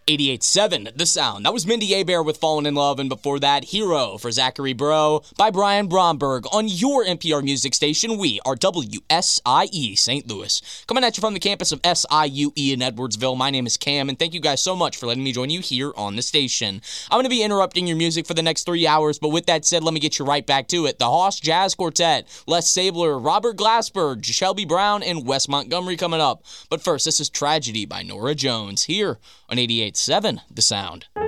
88.7, The Sound. That was Mindy Abair with Fallen in Love, and before that, Hero for Zachary Bro by Brian Bromberg. On your NPR music station, we are WSIE St. Louis. Coming at you from the campus of SIUE in Edwardsville, my name is Cam, and thank you guys so much for letting me join you here on the station. I'm going to be interrupting your music for the next 3 hours, but with that said, let me get you right back to it. The Hoss Jazz Quartet, Les Sabler, Robert Glasper, Shelby Brown, and Wes Montgomery coming up. But first, this is Tragedy by Norah Jones here on 88.7 The Sound.